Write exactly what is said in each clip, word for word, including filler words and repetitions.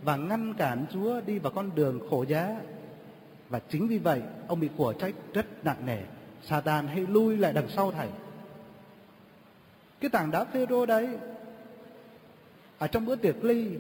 và ngăn cản Chúa đi vào con đường khổ giá. Và chính vì vậy ông bị của trách rất nặng nề. Satan hãy lui lại đằng sau thầy. Cái tảng đá Phêrô đấy, ở trong bữa tiệc ly,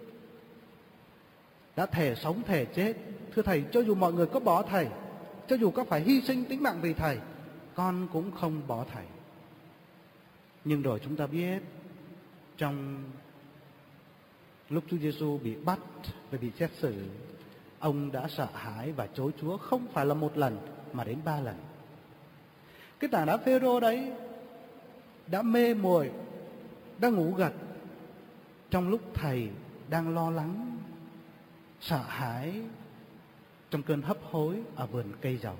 đã thề sống thề chết: thưa thầy, cho dù mọi người có bỏ thầy, cho dù có phải hy sinh tính mạng vì thầy, con cũng không bỏ thầy. Nhưng rồi chúng ta biết, trong lúc Chúa Giêsu bị bắt và bị xét xử, ông đã sợ hãi và chối Chúa không phải là một lần mà đến ba lần. Cái tảng đá Phêrô đấy đã mê muội, đã ngủ gật trong lúc thầy đang lo lắng, sợ hãi trong cơn hấp hối ở vườn cây dầu.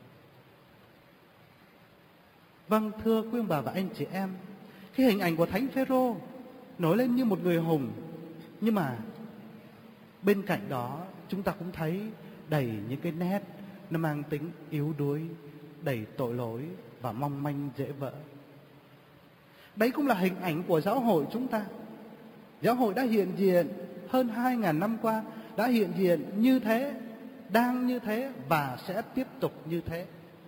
Vâng, thưa quý ông bà và anh chị em, cái hình ảnh của Thánh Phêrô nổi lên như một người hùng, nhưng mà bên cạnh đó chúng ta cũng thấy đầy những cái nét nó mang tính yếu đuối, đầy tội lỗi và mong manh dễ vỡ. Đấy cũng là hình ảnh của giáo hội chúng ta. Giáo hội đã hiện diện hơn hai ngàn năm qua, đã hiện diện như thế, đang như thế và sẽ tiếp tục như thế.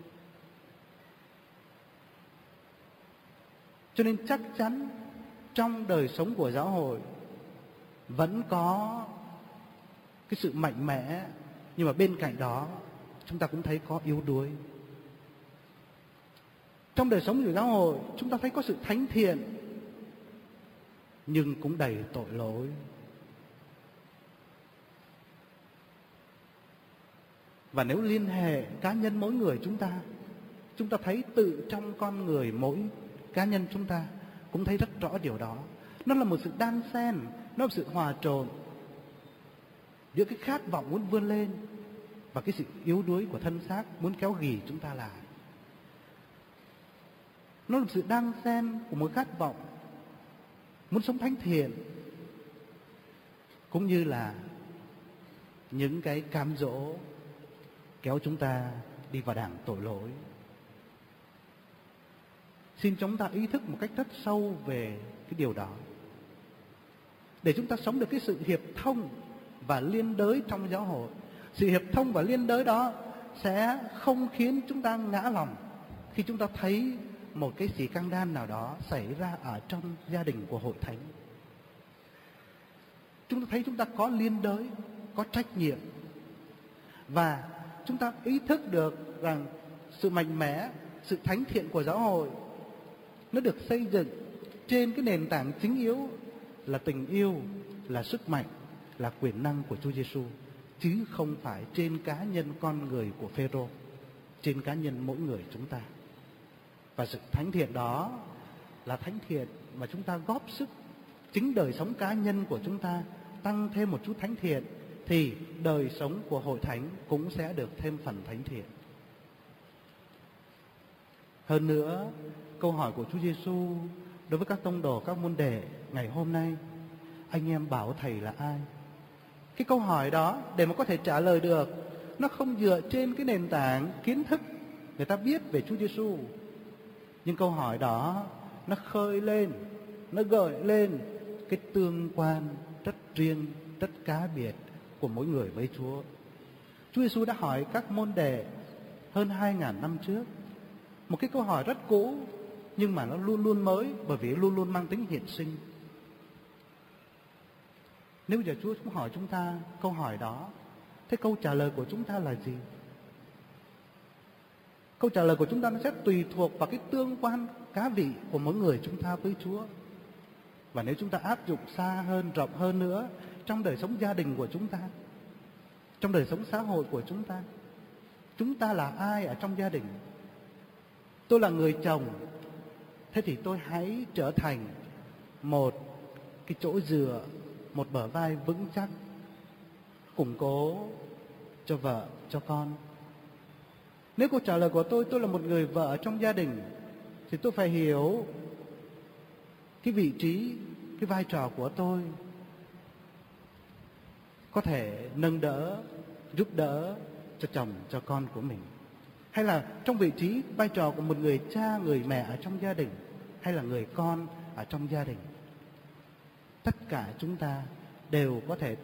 Cho nên chắc chắn trong đời sống của giáo hội vẫn có cái sự mạnh mẽ, nhưng mà bên cạnh đó chúng ta cũng thấy có yếu đuối. Trong đời sống của giáo hội chúng ta thấy có sự thánh thiện, nhưng cũng đầy tội lỗi. Và nếu liên hệ cá nhân mỗi người chúng ta, chúng ta thấy tự trong con người mỗi cá nhân chúng ta cũng thấy rất rõ điều đó. Nó là một sự đan xen, nó là một sự hòa trộn giữa cái khát vọng muốn vươn lên và cái sự yếu đuối của thân xác muốn kéo ghì chúng ta lại. Nó là một sự đan xen của một khát vọng muốn sống thánh thiện, cũng như là những cái cám dỗ kéo chúng ta đi vào đảng tội lỗi. Xin chúng ta ý thức một cách rất sâu về cái điều đó, để chúng ta sống được cái sự hiệp thông và liên đới trong giáo hội. Sự hiệp thông và liên đới đó sẽ không khiến chúng ta ngã lòng khi chúng ta thấy một cái xì căng đan nào đó xảy ra ở trong gia đình của hội thánh. Chúng ta thấy chúng ta có liên đới, có trách nhiệm, và chúng ta ý thức được rằng sự mạnh mẽ, sự thánh thiện của giáo hội nó được xây dựng trên cái nền tảng chính yếu là tình yêu, là sức mạnh, là quyền năng của Chúa Giêsu, chứ không phải trên cá nhân con người của Phêrô, trên cá nhân mỗi người chúng ta. Và sự thánh thiện đó là thánh thiện mà chúng ta góp sức chính đời sống cá nhân của chúng ta tăng thêm một chút thánh thiện, thì đời sống của hội thánh cũng sẽ được thêm phần thánh thiện. Hơn nữa, câu hỏi của Chúa Giêsu đối với các tông đồ, các môn đệ ngày hôm nay: anh em bảo thầy là ai? Cái câu hỏi đó để mà có thể trả lời được, nó không dựa trên cái nền tảng kiến thức người ta biết về Chúa Giêsu, nhưng câu hỏi đó nó khơi lên, nó gợi lên cái tương quan rất riêng, rất cá biệt của mỗi người với Chúa. Chúa Giêsu đã hỏi các môn đệ hơn hai ngàn năm trước một cái câu hỏi rất cũ, nhưng mà nó luôn luôn mới, bởi vì luôn luôn mang tính hiện sinh. Nếu giờ Chúa cũng hỏi chúng ta câu hỏi đó, thế câu trả lời của chúng ta là gì? Câu trả lời của chúng ta nó sẽ tùy thuộc vào cái tương quan cá vị của mỗi người chúng ta với Chúa. Và nếu chúng ta áp dụng xa hơn, rộng hơn nữa trong đời sống gia đình của chúng ta, trong đời sống xã hội của chúng ta, chúng ta là ai ở trong gia đình? Tôi là người chồng, thế thì tôi hãy trở thành một cái chỗ dựa, một bờ vai vững chắc, củng cố cho vợ, cho con. Nếu câu trả lời của tôi, tôi là một người vợ trong gia đình, thì tôi phải hiểu cái vị trí, cái vai trò của tôi có thể nâng đỡ, giúp đỡ cho chồng, cho con của mình. Hay là trong vị trí, vai trò của một người cha, người mẹ ở trong gia đình, hay là người con ở trong gia đình. Tất cả chúng ta đều có thể